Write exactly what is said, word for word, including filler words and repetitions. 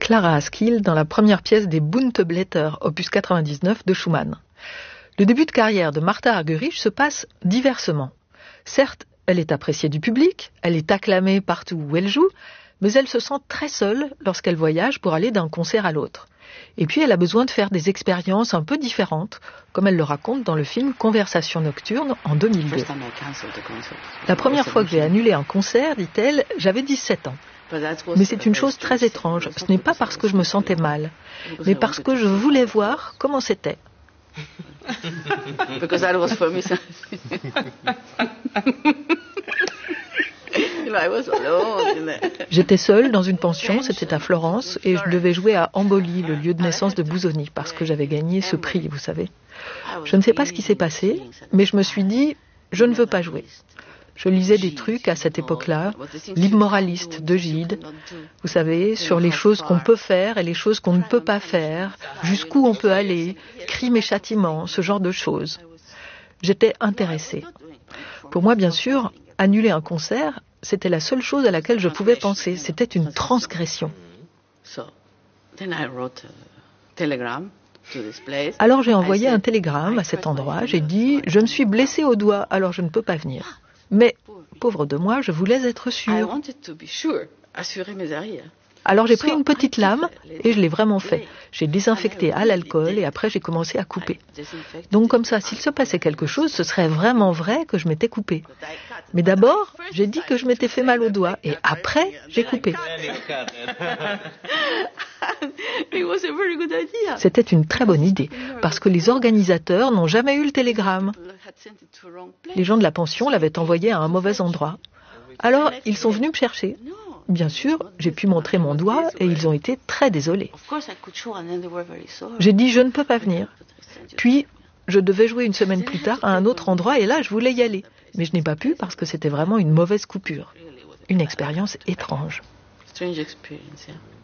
Clara Askill dans la première pièce des Bunte Blätter, opus quatre-vingt-dix-neuf de Schumann. Le début de carrière de Martha Argerich se passe diversement. Certes, elle est appréciée du public, elle est acclamée partout où elle joue, mais elle se sent très seule lorsqu'elle voyage pour aller d'un concert à l'autre. Et puis elle a besoin de faire des expériences un peu différentes, comme elle le raconte dans le film Conversation nocturne en deux mille deux. La première fois que j'ai annulé un concert, dit-elle, j'avais dix-sept ans. Mais c'est une chose très étrange. Ce n'est pas parce que je me sentais mal, mais parce que je voulais voir comment c'était. J'étais seule dans une pension, c'était à Florence, et je devais jouer à Amboli, le lieu de naissance de Busoni, parce que j'avais gagné ce prix, vous savez. Je ne sais pas ce qui s'est passé, mais je me suis dit, je ne veux pas jouer. Je lisais des trucs à cette époque-là, l'immoraliste de Gide, vous savez, sur les choses qu'on peut faire et les choses qu'on ne peut pas faire, jusqu'où on peut aller, crime et châtiment, ce genre de choses. J'étais intéressée. Pour moi, bien sûr, annuler un concert, c'était la seule chose à laquelle je pouvais penser. C'était une transgression. Alors j'ai envoyé un télégramme à cet endroit. J'ai dit, je me suis blessée au doigt, alors je ne peux pas venir. Mais, pauvre de moi, je voulais être sûre. Alors j'ai pris une petite lame et je l'ai vraiment fait. J'ai désinfecté à l'alcool et après j'ai commencé à couper. Donc comme ça, s'il se passait quelque chose, ce serait vraiment vrai que je m'étais coupée. Mais d'abord, j'ai dit que je m'étais fait mal au doigt et après, j'ai coupé. C'était une très bonne idée parce que les organisateurs n'ont jamais eu le télégramme. Les gens de la pension l'avaient envoyé à un mauvais endroit. Alors, ils sont venus me chercher. Bien sûr, j'ai pu montrer mon doigt et ils ont été très désolés. J'ai dit je ne peux pas venir. Puis, je devais jouer une semaine plus tard à un autre endroit et là, je voulais y aller. Mais je n'ai pas pu parce que c'était vraiment une mauvaise coupure. Une expérience étrange.